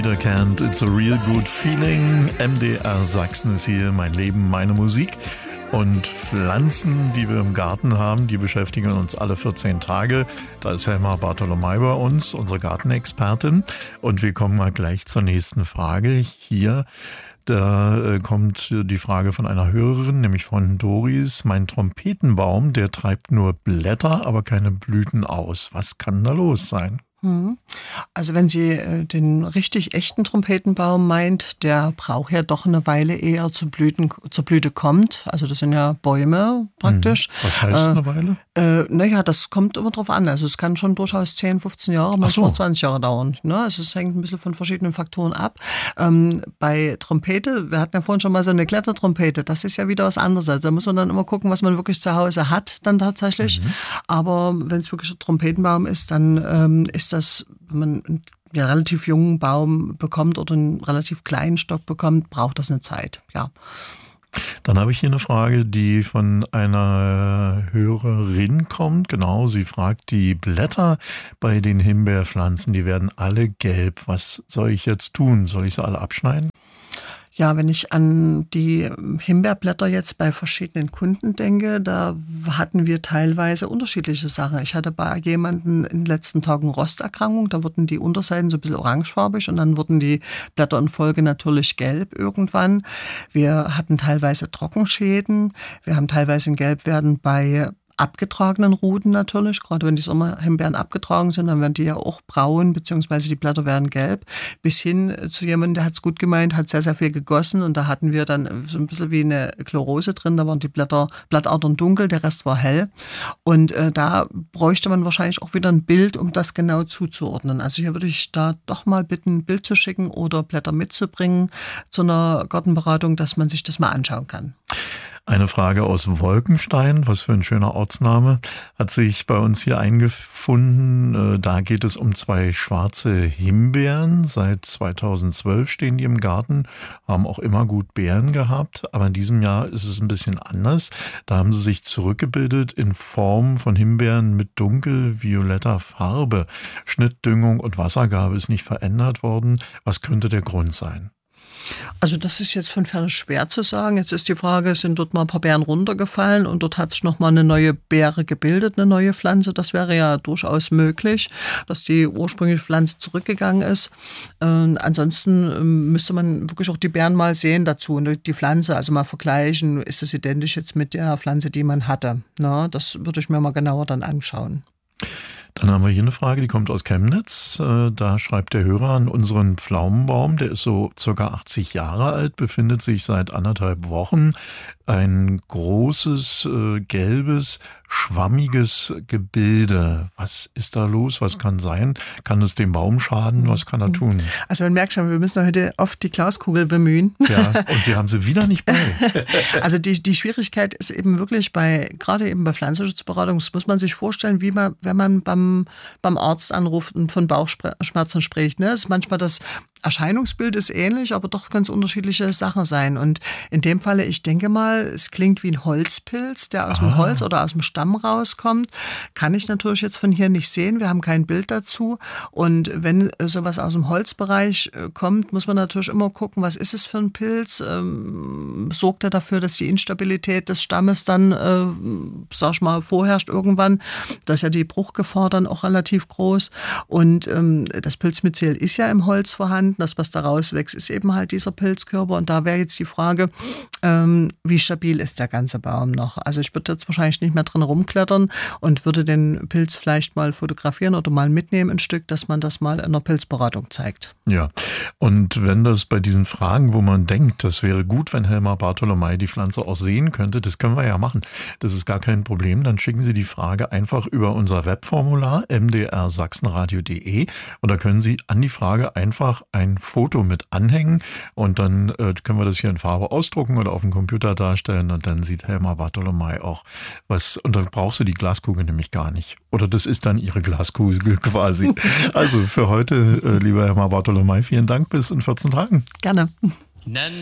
Jeder kennt It's a Real Good Feeling. MDR Sachsen ist hier, mein Leben, meine Musik. Und Pflanzen, die wir im Garten haben, die beschäftigen uns alle 14 Tage. Da ist Helma Bartholomei bei uns, unsere Gartenexpertin. Und wir kommen mal gleich zur nächsten Frage. Hier, da kommt die Frage von einer Hörerin, nämlich von Doris. Mein Trompetenbaum, der treibt nur Blätter, aber keine Blüten aus. Was kann da los sein? Also wenn sie den richtig echten Trompetenbaum meint, der braucht ja doch eine Weile, ehe er zur Blüte kommt. Also das sind ja Bäume praktisch. Was heißt eine Weile? Naja, das kommt immer drauf an. Also es kann schon durchaus 10, 15 Jahre, manchmal 20 Jahre dauern. Ne? Also es hängt ein bisschen von verschiedenen Faktoren ab. Bei Trompete, wir hatten ja vorhin schon mal so eine Klettertrompete, das ist ja wieder was anderes. Also da muss man dann immer gucken, was man wirklich zu Hause hat dann tatsächlich. Aber wenn es wirklich ein Trompetenbaum ist, dann ist das, wenn man einen relativ jungen Baum bekommt oder einen relativ kleinen Stock bekommt, braucht das eine Zeit, ja. Dann habe ich hier eine Frage, die von einer Hörerin kommt. Genau, sie fragt, die Blätter bei den Himbeerpflanzen, die werden alle gelb. Was soll ich jetzt tun? Soll ich sie alle abschneiden? Ja, wenn ich an die Himbeerblätter jetzt bei verschiedenen Kunden denke, da hatten wir teilweise unterschiedliche Sachen. Ich hatte bei jemandem in den letzten Tagen Rosterkrankung, da wurden die Unterseiten so ein bisschen orangefarbig und dann wurden die Blätter in Folge natürlich gelb irgendwann. Wir hatten teilweise Trockenschäden, wir haben teilweise ein Gelbwerden bei abgetragenen Ruten natürlich, gerade wenn die Sommerhimbeeren abgetragen sind, dann werden die ja auch braun, beziehungsweise die Blätter werden gelb, bis hin zu jemandem, der hat es gut gemeint, hat sehr, sehr viel gegossen und da hatten wir dann so ein bisschen wie eine Chlorose drin, da waren die Blattadern dunkel, der Rest war hell und da bräuchte man wahrscheinlich auch wieder ein Bild, um das genau zuzuordnen. Also hier würde ich da doch mal bitten, ein Bild zu schicken oder Blätter mitzubringen zu einer Gartenberatung, dass man sich das mal anschauen kann. Eine Frage aus Wolkenstein, was für ein schöner Ortsname, hat sich bei uns hier eingefunden. Da geht es um 2 schwarze Himbeeren. Seit 2012 stehen die im Garten, haben auch immer gut Beeren gehabt. Aber in diesem Jahr ist es ein bisschen anders. Da haben sie sich zurückgebildet in Form von Himbeeren mit dunkel-violetter Farbe. Schnitt, Düngung und Wassergabe ist nicht verändert worden. Was könnte der Grund sein? Also das ist jetzt von Ferne schwer zu sagen. Jetzt ist die Frage, sind dort mal ein paar Beeren runtergefallen und dort hat sich nochmal eine neue Beere gebildet, eine neue Pflanze. Das wäre ja durchaus möglich, dass die ursprüngliche Pflanze zurückgegangen ist. Ansonsten müsste man wirklich auch die Beeren mal sehen dazu und die Pflanze, also mal vergleichen, ist es identisch jetzt mit der Pflanze, die man hatte. Na, das würde ich mir mal genauer dann anschauen. Dann haben wir hier eine Frage, die kommt aus Chemnitz. Da schreibt der Hörer an unseren Pflaumenbaum, der ist so circa 80 Jahre alt, befindet sich seit 1,5 Wochen. Ein großes, gelbes, schwammiges Gebilde. Was ist da los? Was kann sein? Kann es dem Baum schaden? Was kann er tun? Also man merkt schon, wir müssen heute oft die Glaskugel bemühen. Ja, und Sie haben sie wieder nicht bei. Also die Schwierigkeit ist eben wirklich gerade eben bei Pflanzenschutzberatung, das muss man sich vorstellen, wie man, wenn man beim Arzt anruft und von Bauchschmerzen spricht. Ne? Ist manchmal das Erscheinungsbild ist ähnlich, aber doch ganz unterschiedliche Sachen sein. Und in dem Falle, ich denke mal, es klingt wie ein Holzpilz, der aus dem Holz oder aus dem Stamm rauskommt. Kann ich natürlich jetzt von hier nicht sehen. Wir haben kein Bild dazu. Und wenn sowas aus dem Holzbereich kommt, muss man natürlich immer gucken, was ist es für ein Pilz? Sorgt er dafür, dass die Instabilität des Stammes dann, sag ich mal, vorherrscht irgendwann? Da ist ja die Bruchgefahr dann auch relativ groß. Und das Pilzmyzel ist ja im Holz vorhanden. Das, was da rauswächst, ist eben halt dieser Pilzkörper. Und da wäre jetzt die Frage, wie stabil ist der ganze Baum noch? Also ich würde jetzt wahrscheinlich nicht mehr drin rumklettern und würde den Pilz vielleicht mal fotografieren oder mal mitnehmen ein Stück, dass man das mal in einer Pilzberatung zeigt. Ja, und wenn das bei diesen Fragen, wo man denkt, das wäre gut, wenn Helma Bartholomei die Pflanze auch sehen könnte, das können wir ja machen. Das ist gar kein Problem. Dann schicken Sie die Frage einfach über unser Webformular mdrsachsenradio.de und da können Sie an die Frage einfach ein Foto mit anhängen und dann können wir das hier in Farbe ausdrucken oder auf dem Computer darstellen und dann sieht Helma Bartholomei auch was. Und dann brauchst du die Glaskugel nämlich gar nicht. Oder das ist dann ihre Glaskugel quasi. Also für heute, lieber Helma Bartholomei, vielen Dank. Bis in 14 Tagen. Gerne.